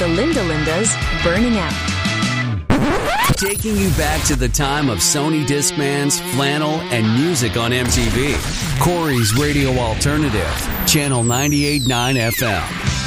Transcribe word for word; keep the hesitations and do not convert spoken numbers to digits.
The Linda Lindas Burning Out. Taking you back to the time of Sony Discmans, flannel, and music on M T V. Corey's Radio Alternative, Channel ninety-eight point nine F M.